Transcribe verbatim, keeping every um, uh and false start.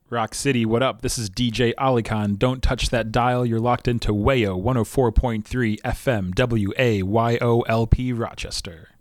Rock City, what up? This is D J Alikhan. Don't touch that dial. You're locked into Wayo one oh four point three F M W A Y O L P Rochester.